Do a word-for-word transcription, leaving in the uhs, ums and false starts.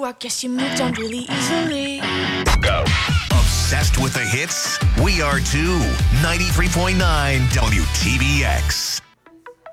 I guess you moved on really easily. Go. Obsessed with the hits? We are too. ninety-three point nine W T B X.